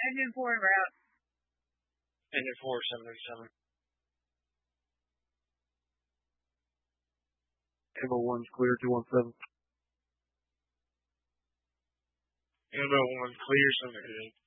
Engine 4 en route. Engine 4, 737. Evo 1's clear, 217. Evo 1 clear, 738.